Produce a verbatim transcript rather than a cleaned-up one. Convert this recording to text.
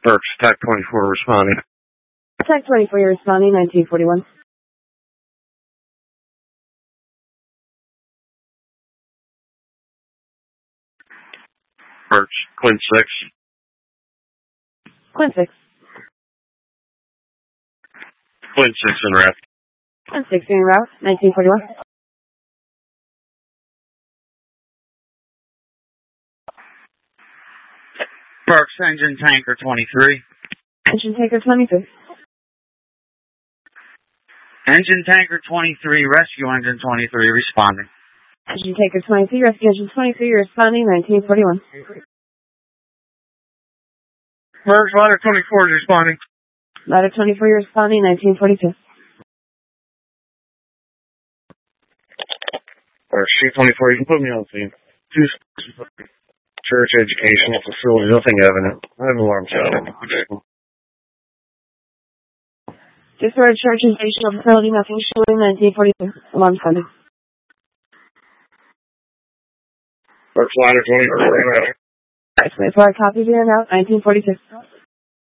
Burks, T A C twenty-four responding. T A C twenty-four, you're responding, nineteen forty-one. Burks, Quinn six. Quinn six. Quinn six en route. Quinn six, en route, nineteen forty-one. Burks, engine tanker twenty-three. Engine tanker twenty-three. Engine tanker twenty-three, rescue engine twenty-three, responding. Engine tanker twenty-three, rescue engine twenty-three, you're responding, nineteen forty-one. Burks, ladder twenty-four is responding. Ladder twenty-four, you're responding, nineteen forty-two. Burks, C twenty-four, you can put me on scene. Two church educational facility, nothing evident. I have an alarm shot. Just for a church educational facility, nothing showing, nineteen forty-two. Alarm sounded. Burks, ladder twenty-four, en route. Nice, wait for our copy to en route, nineteen forty-two.